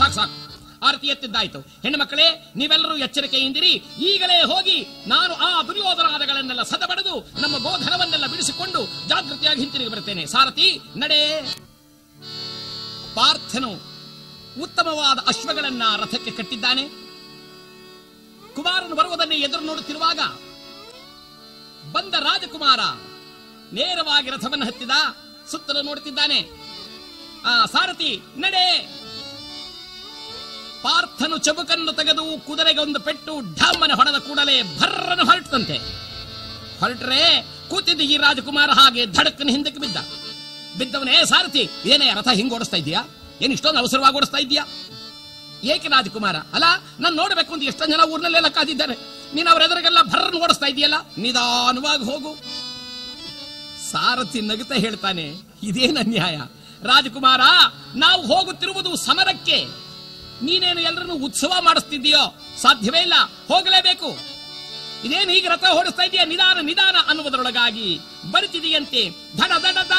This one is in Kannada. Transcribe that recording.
ಸಾಕು ಸಾಕು. ಆರತಿ ಎತ್ತಿದ್ದಾಯ್ತು. ಹೆಣ್ಣು ಮಕ್ಕಳೇ, ನೀವೆಲ್ಲರೂ ಎಚ್ಚರಿಕೆಯಿಂದಿರಿ. ಈಗಲೇ ಹೋಗಿ ನಾನು ಆ ದುರ್ಯೋಧನಾದಗಳನ್ನೆಲ್ಲ ಸದಬಡೆದು ನಮ್ಮ ಗೋಧನವನ್ನೆಲ್ಲ ಬಿಡಿಸಿಕೊಂಡು ಜಾಗೃತಿಯಾಗಿ ಹಿಂತಿರುಗಿ ಬರುತ್ತೇನೆ. ಸಾರಥಿ ನಡೆ. ಪಾರ್ಥನು ಉತ್ತಮವಾದ ಅಶ್ವಗಳನ್ನ ರಥಕ್ಕೆ ಕಟ್ಟಿದ್ದಾನೆ. ಕುಮಾರನು ಬರುವುದನ್ನೇ ಎದುರು ನೋಡುತ್ತಿರುವಾಗ ಬಂದ ರಾಜಕುಮಾರ ನೇರವಾಗಿ ರಥವನ್ನು ಹತ್ತಿದ. ಸುತ್ತಲೂ ನೋಡುತ್ತಿದ್ದಾನೆ. ಸಾರಥಿ ನಡೆ. ಪಾರ್ಥನು ಚಬುಕನ್ನು ತೆಗೆದು ಕುದುರೆಗೆ ಒಂದು ಪೆಟ್ಟು ಢಮ್ಮನೆ ಹೊಡೆದ ಕೂಡಲೇ ಭರ್ರನ್ನು ಹೊರಟಂತೆ. ಹೊರಟ್ರೆ ಕೂತಿದ್ದ ಈ ರಾಜಕುಮಾರ ಹಾಗೆ ಧಡಕ್ಕನ ಹಿಂದಕ್ಕೆ ಬಿದ್ದವನೇ. ಸಾರಥಿ, ಏನೇ ರಥ ಹಿಂಗ್ ಓಡಿಸ್ತಾ ಇದೀಯಾ? ಏನ್ ಇಷ್ಟೊಂದು ಅವಸರವಾಗಿ ಓಡಿಸ್ತಾ ಇದೀಯಾ? ಏಕೆ ರಾಜಕುಮಾರ? ಅಲ್ಲ, ನಾನು ನೋಡಬೇಕು ಅಂತ ಎಷ್ಟೊಂದು ಜನ ಊರ್ನಲ್ಲೆಲ್ಲ ಕಾದಿದ್ದಾರೆ. ನೀನು ಅವರ ಎದುರಿಗೆಲ್ಲ ಭರ್ರನ್ನು ಓಡಿಸ್ತಾ ಇದೆಯಲ್ಲ, ನಿಧಾನವಾಗಿ ಹೋಗು. ಸಾರಥಿ ನಗುತ್ತಾ ಹೇಳ್ತಾನೆ, ಇದೇನು ಅನ್ಯಾಯ ರಾಜಕುಮಾರ, ನಾವು ಹೋಗುತ್ತಿರುವುದು ಸಮರಕ್ಕೆ. ನೀನೇನು ಎಲ್ಲರನ್ನು ಉತ್ಸವ ಮಾಡಿಸ್ತಿದ್ದೀಯೋ? ಸಾಧ್ಯವೇ ಇಲ್ಲ, ಹೋಗಲೇಬೇಕು. ಇದೇನು ಈಗ ರಥ ಓಡಿಸ್ತಾ ಇದೆಯಾ? ನಿಧಾನ ನಿಧಾನ ಅನ್ನುವುದರೊಳಗಾಗಿ ಬರುತ್ತಿದೆಯಂತೆ ಧಡ ಧಡ ಧಡ